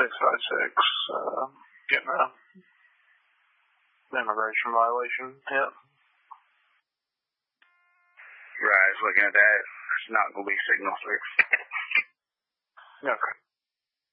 getting a immigration violation. Yep. Right, I was looking at that. It's not going to be signal 6. Okay.